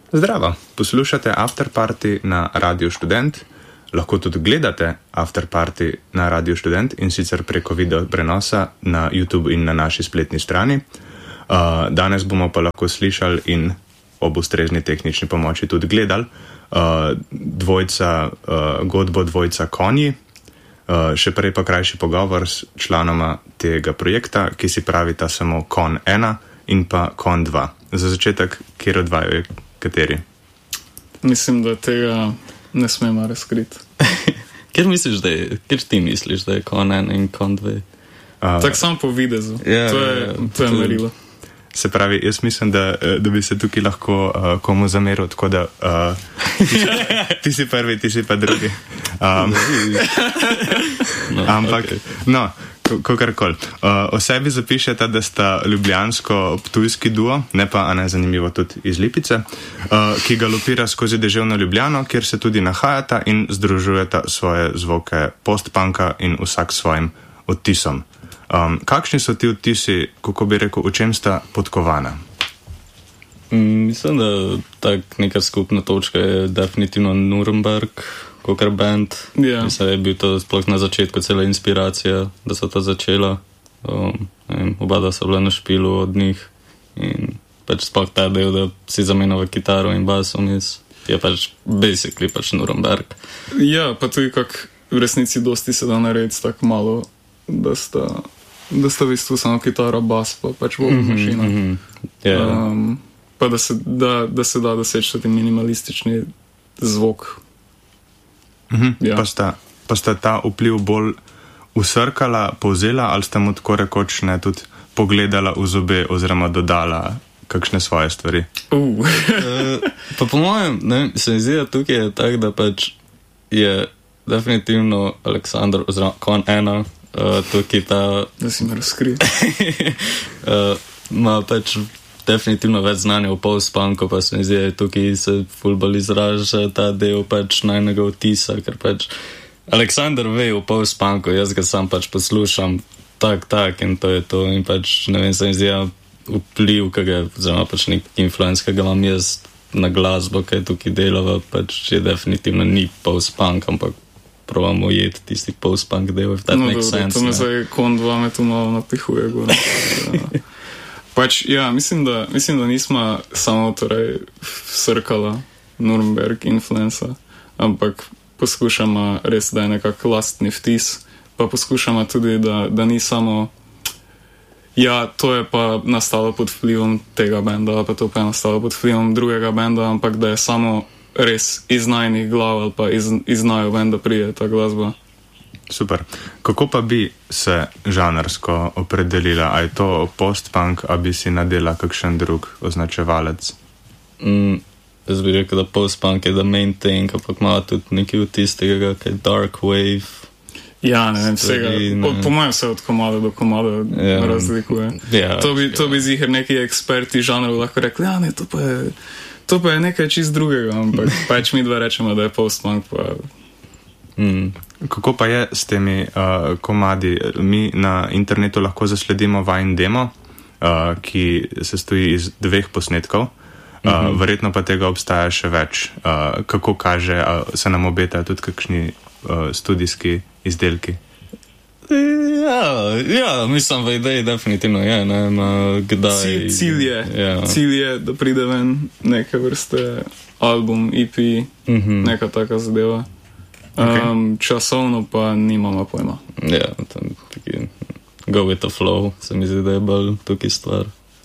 Zdravo, poslušate Afterparty na Radio Študent, lahko tudi gledate Afterparty na Radio Študent in sicer preko video prenosa na YouTube in na naši spletni strani. Danes bomo pa lahko slišali in ob ustrezni tehnični pomoči tudi gledali godbo dvojca Konji, še prej pa krajši pogovor s članoma tega projekta, ki si pravita samo Kon 1 in pa Kon 2. Za začetek, kjer od dvaju je kateri? Mislim, da tega ne smemo razkriti. Kjer ti misliš, da je Kon 1 in Kon 2? Tako samo po videzu. To je merilo. Se pravi, jaz mislim, da bi se tukaj lahko komu zameril, tako da ti si prvi, ti si pa drugi. Ampak, kakorkoli. O sebi zapišete, da sta ljubljansko-ptujski duo, ne pa, a ne zanimivo, tudi iz Lipice, ki galopira skozi deževno Ljubljano, kjer se tudi nahajata in združujeta svoje zvoke post-punka in vsak svojim odtisom. Kakšni so ti odtisi, kako bi rekel, v čem sta podkovana? Mislim, da tak neka skupna točka je definitivno Nuremberg, kakor band. Yeah. Mislim, da je bil to sploh na začetku cela inspiracija, da so to začela. Oba da so bila na špilu od njih in pač sploh ta del, da si zamenjava kitaro in basom, je pač basically pač Nuremberg. Ja, pa tudi kak v resnici dosti se da narediti tako malo, da sta v bistvu samo kitara, bas, pa pač vokalna mašina. Yeah. Pa da se da doseči tudi minimalistični zvok. Ja. Pa sta ta vpliv bolj usrkala, povzela, ali sta mu tako rekoč ne tudi pogledala v zobe oziroma dodala kakšne svoje stvari? Pa po mojem, se mi zdi, da tukaj je tak, da pač je definitivno Aleksandar oziroma Kon 1 tukaj ta... Da si me razkril. Ma pač definitivno več znanja v post-punku, pa se mi zdi, da tukaj se fulbol izraža ta del pač najnega vtisa, ker pač Aleksandar ve v post-punku, jaz ga sam pač poslušam tak in to je to in pač ne vem, se mi zdi, vpliv, oziroma pač nek influence, ki ga imam jaz na glasbo, ki je tukaj delava, pač je definitivno ni post-punk, ampak probamo ujeti tisti post-punk del, if that makes sense. To me zdaj Kon 2 me tu malo napihuje. Pač, ja, mislim, da nismo samo torej srkala Nuremberg influenca, ampak poskušamo res, da je nekak lastni vtis, pa poskušamo tudi, da ni samo to je pa nastalo pod vplivom tega benda, pa to pa je nastalo pod vplivom drugega benda, ampak da je samo res iz najnih glav ali pa iz naju benda prije ta glasba. Super. Kako pa bi se žanrsko opredelila? A je to post-punk, a bi si nadela kakšen drug označevalec? Jaz bi rekel, da post-punk je the main thing, ampak ima tudi nekaj vtis tega, kaj je dark wave. Ja, ne vem, vsega. Po mojem se od komada do komada razlikuje. Yeah, to bi ziher neki eksperti žanrov lahko rekli, ja ne, to pa je nekaj čist drugega, ampak pač mi dva rečemo, da je post-punk pa... Kako pa je s temi komadi? Mi na internetu lahko zasledimo vajin demo, ki se stoji iz 2 posnetkov, verjetno pa tega obstaja še več. Kako kaže, se nam obetajo tudi kakšni studijski izdelki? Ja, mislim, v ideji definitivno je, ne vem, kdaj... Cilj je, da pride ven neke vrste album, EP, neka taka zadeva. Časovno pa nimamo pojma. Ja, tam taki go with the flow, se mi zdi, da je bolj tukaj stvar.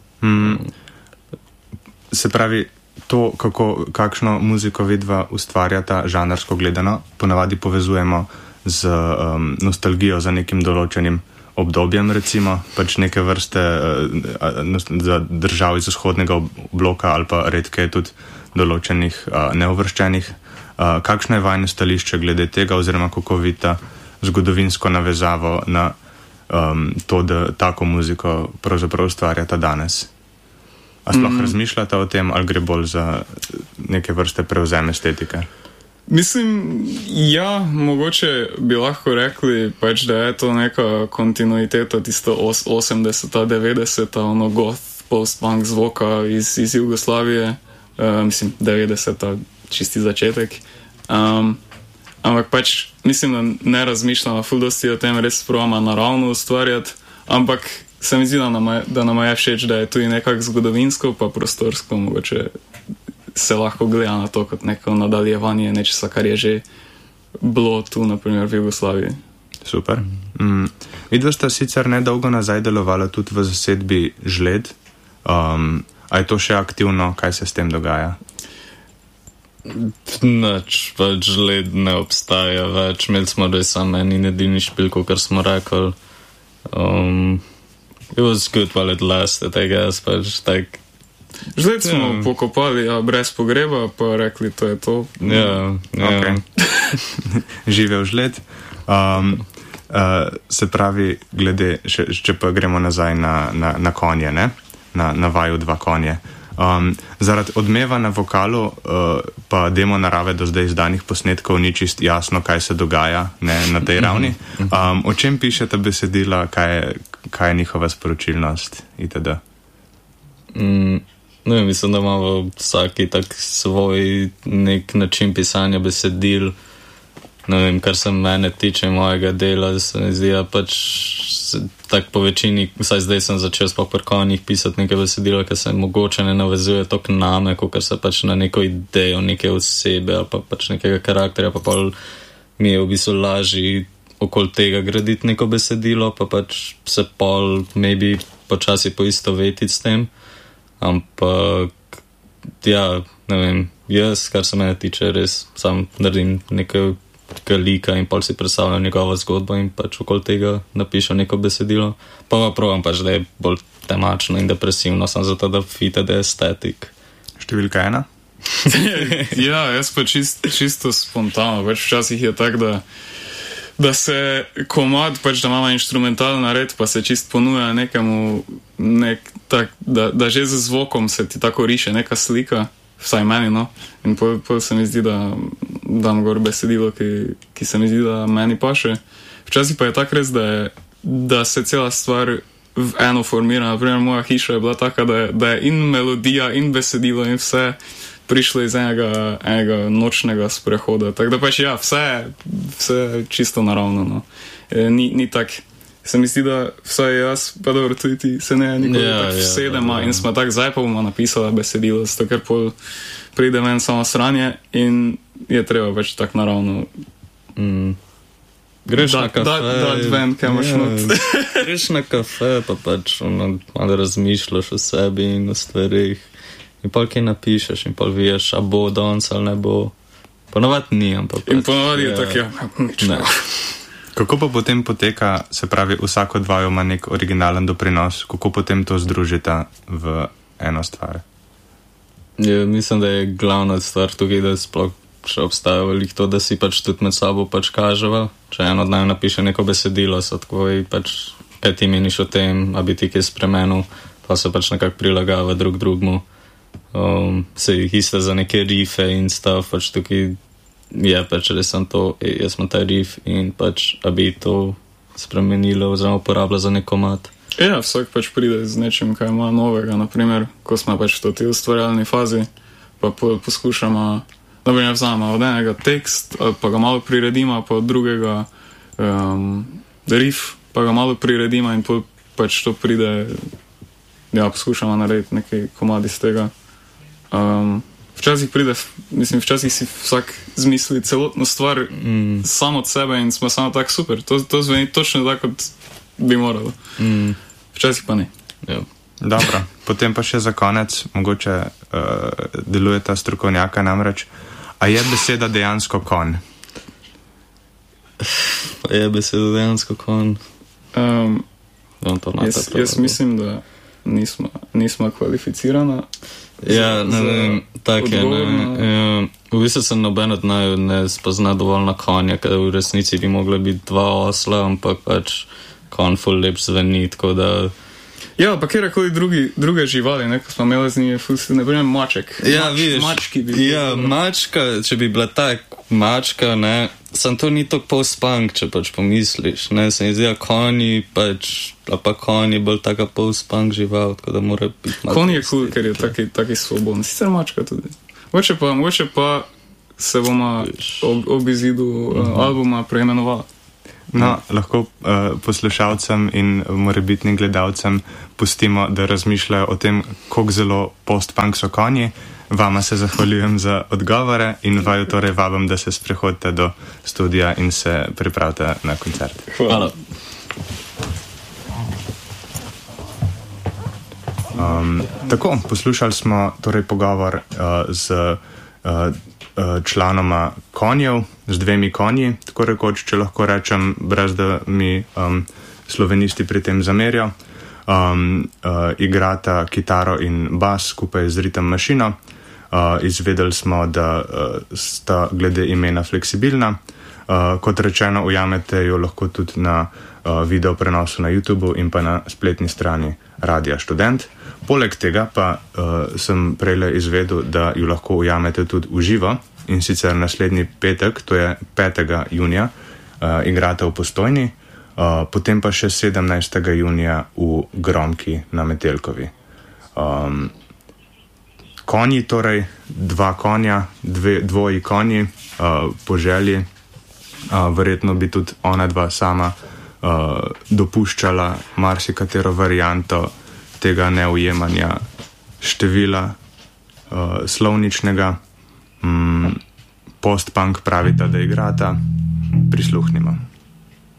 Se pravi, to, kakšno muziko vidva ustvarjata žanrsko gledano, ponavadi povezujemo z nostalgijo za nekim določenim obdobjem, recimo, pač neke vrste za držav iz vzhodnega bloka ali pa redke tudi določenih neuvrščenih. Kakšno je vajno stališče glede tega oziroma kako vidita zgodovinsko navezavo na to, da tako muziko pravzaprav ustvarjata danes? A sploh razmišljata o tem, ali gre bolj za neke vrste prevzem estetike? Mislim, ja, mogoče bi lahko rekli, pač, da je to neka kontinuiteta tisto 80-ta, 90-ta, ono goth, post-punk zvoka iz Jugoslavije, mislim 90-ta, čisti začetek. Ampak pač mislim, da ne razmišljamo ful dosti o tem, res probamo naravno ustvarjati, ampak se mi zdi, da nam je všeč, da je tudi nekako zgodovinsko pa prostorsko, mogoče se lahko gleda na to kot neko nadaljevanje nečesa, kar je že bilo tu, naprimer v Jugoslaviji. Super. Vidva sta sicer nedolgo nazaj delovala tudi v zasedbi Žled. A je to še aktivno? Kaj se s tem dogaja? Nič, pač Žled ne obstaja več. Imeli smo res samo en edini špilko, kar smo rekli. It was good while it lasted, I guess, pač tak. Žled smo pokopali, brez pogreba, pa rekli, to je to. Ja. Okay. Živel Žled. Se pravi, glede, če pa gremo nazaj na konje, ne? Na vaju 2 konje. Zaradi odmeva na vokalu pa demo narave do zdaj izdanih posnetkov ni čist jasno, kaj se dogaja, ne, na tej ravni. O čem pišete besedila, kaj je njihova sporočilnost itd.? Ne, mislim, da imamo vsaki tak svoj nek način pisanja besedil. Ne vem, kar se mene tiče mojega dela, se mi zdi, pač tak po večini, vsaj zdaj sem začel sploh pri konjih pisati neke besedila, ki se mogoče ne navezuje toliko name, kot se pač na neko idejo, neke osebe ali pa pač nekega karakterja, pa pol mi je v bistvu lažji okoli tega graditi neko besedilo, pa pač se pol maybe počasi poistovetiti s tem. Ampak, ja, ne vem, jaz, kar se mene tiče, res sam naredim nekaj lika in pol si predstavljam njegovo zgodbo in pač okoli tega napišem neko besedilo. Pa probam pač, da je bolj temačno in depresivno, samo zato, da fita, da je estetik. Številka 1? Ja, jaz pa čisto spontano, pač včasih je tak, da se komad, pač da imamo inštrumentalni nared, pa se čist ponuja nekemu, da že z zvokom se ti tako riše neka slika, vsaj meni, no. In pol se mi zdi, da dam gor besedilo, ki se mi zdi, da meni paše. Včasih pa je tak res, da se cela stvar v eno formira. Naprimer, moja hiša je bila taka, da je in melodija, in besedilo, in vse prišlo iz enega nočnega sprehoda. Tako da pač ja, vse čisto naravno, no. Ni tak. Se mi zdi, da vsaj jaz, pa dobro, tudi ti se ne nikoli tako vsedemo in smo tako zdaj pa bomo napisali besedilo, zato ker pol pride ven samo sranje in je treba več tako naravno. Greš na kafe. Da ven, kaj imaš not. Greš na kafe, pa pač malo razmišljaš o sebi in o stvarih. In pol kaj napišeš in pol viješ, a bo danes ali ne bo. Ponovad ni, ampak... In ponovad je tako, ja. Ne. Kako pa potem poteka, se pravi, vsako dvajo ima nek originalen doprinos, kako potem to združita v eno stvar? Ja, mislim, da je glavna stvar tukaj, da sploh še obstaja veliko to, da si pač tudi med sabo pač kaževa. Če eno od naj napiše neko besedilo, so tako pač, kaj ti meniš o tem, a bi ti kaj spremenil, pa se pač nekako prilagava drugmu. Se jih iste za neke rife in stav, pač tukaj je pač res sem to, jaz sem ta riff in pač, a bi to spremenilo oziroma uporabila za nek komad. Ja, vsak pač pride z nečim, kaj ima novega, naprimer, ko smo pač v tej ustvarjalni fazi, pa poskušamo, naprimer, vzamemo od enega tekst, pa ga malo priredimo, pa od drugega riff, pa ga malo priredimo in pač to pride, ja, poskušamo narediti nekaj komad iz tega. Včasih pride, mislim, včasih si vsak zmisli celotno stvar samo od sebe in smo samo tak super. To zveni točno tako, kot bi moralo. Včasih pa ne. Ja. Dobro, potem pa še za konec, mogoče delujeta strokovnjaka namreč. A je beseda dejansko konj? Je beseda dejansko konj? Jaz mislim, da nismo kvalificirana. Ja, ne vem, tak je, ne. V bistvu se noben od naju ne spozna dovolj na konja, ker v resnici bi mogla biti 2 osla, ampak pač konj ful lep zveni, tako da... Ja, pa kjerkoli druge živali, ne, ko smo imeli z njimi, ne vem, maček. Ja, vidiš. Mački bi. Ja, mačka, če bi bila tak mačka, ne, sam to ni tok post-punk, če pač pomisliš, ne, se mi zdi, konji pač, pa konji bolj taka post-punk žival, tako da mora biti mačka. Konji je cool, ker je taki svobodni, sicer mačka tudi. Mogoče pa se bomo ob izidu albuma preimenovali. No, lahko poslušalcem in morebitnim gledalcem pustimo, da razmišljajo o tem, koliko zelo post-punk so konji. Vama se zahvaljujem za odgovore in vaju torej vabim, da se sprehodite do studia in se pripravite na koncert. Hvala. Tako, poslušali smo torej pogovor z članoma konjev, z dvemi konji, tako rekoč, če lahko rečem, brez da mi slovenisti pri tem zamerijo. Igrata kitaro in bas skupaj z Rhythm Machine. Izvedeli smo, da sta glede imena fleksibilna. Kot rečeno, ujamete jo lahko tudi na video prenosu na YouTubeu in pa na spletni strani Radia Študent. Poleg tega pa sem prejle izvedel, da jo lahko ujamete tudi v živo, in sicer naslednji petek, to je 5. junija, igrate v Postojni, potem pa še 17. junija v Gromki na Metelkovi. Konji torej, 2 konja, dvoji konji, po želji, verjetno bi tudi ona dva sama dopuščala marsikatero varianto tega neujemanja števila slovničnega. Post-punk pravita, da igrata, prisluhnimo.